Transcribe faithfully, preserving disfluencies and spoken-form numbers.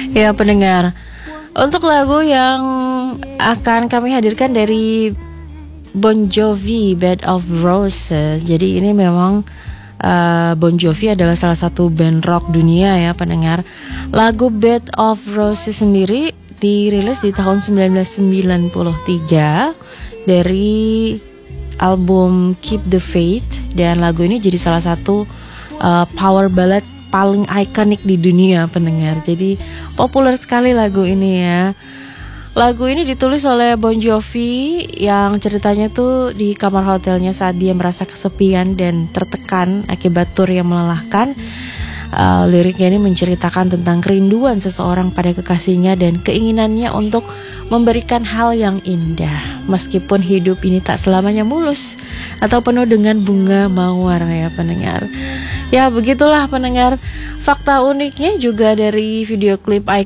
Ya pendengar, untuk lagu yang akan kami hadirkan dari Bon Jovi, Bed of Roses. Jadi ini memang uh, Bon Jovi adalah salah satu band rock dunia ya pendengar. Lagu Bed of Roses sendiri dirilis di tahun sembilan belas sembilan puluh tiga dari album Keep the Faith, dan lagu ini jadi salah satu uh, power ballad paling ikonik di dunia pendengar. Jadi populer sekali lagu ini ya. Lagu ini ditulis oleh Bon Jovi yang ceritanya tuh di kamar hotelnya saat dia merasa kesepian dan tertekan akibat tur yang melelahkan. Uh, liriknya ini menceritakan tentang kerinduan seseorang pada kekasihnya dan keinginannya untuk memberikan hal yang indah meskipun hidup ini tak selamanya mulus atau penuh dengan bunga mawar ya pendengar. Ya begitulah pendengar. Fakta uniknya juga dari video klip